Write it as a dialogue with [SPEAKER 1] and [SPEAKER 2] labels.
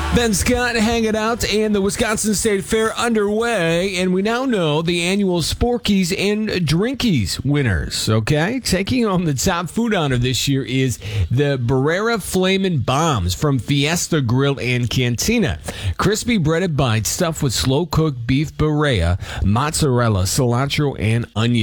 [SPEAKER 1] Ben Scott hanging out and the Wisconsin State Fair underway, and we now know the annual Sporkies and Drinkies winners, okay? Taking home the top food honor this year is the Barrera Flamin' Bombs from Fiesta Grill and Cantina. Crispy breaded bites stuffed with slow-cooked beef Barrera, mozzarella, cilantro, and onion.